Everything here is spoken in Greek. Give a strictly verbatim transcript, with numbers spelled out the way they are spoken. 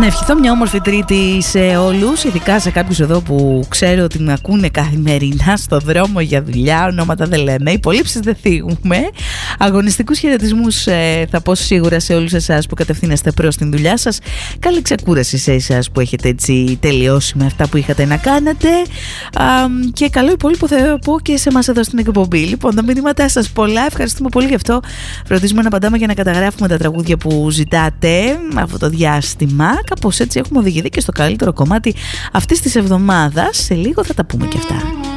Να ευχηθώ μια όμορφη Τρίτη σε όλους, ειδικά σε κάποιους εδώ που ξέρω ότι με ακούνε καθημερινά στο δρόμο για δουλειά. Ονόματα δεν λέμε, υπολείψεις δεν θίγουμε. Αγωνιστικούς χαιρετισμούς ε, θα πω σίγουρα σε όλους εσάς που κατευθύνεστε προς την δουλειά σας. Καλή ξεκούραση σε εσάς που έχετε έτσι τελειώσει με αυτά που είχατε να κάνετε. Α, και καλό υπόλοιπο θα πω και σε εμάς εδώ στην εκπομπή. Λοιπόν, τα μηνύματά σας πολλά, ευχαριστούμε πολύ γι' αυτό. Φροντίζουμε να απαντάμε και να καταγράφουμε τα τραγούδια που ζητάτε αυτό το διάστημα. Κάπως έτσι έχουμε οδηγηθεί και στο καλύτερο κομμάτι αυτής της εβδομάδας. Σε λίγο θα τα πούμε και αυτά.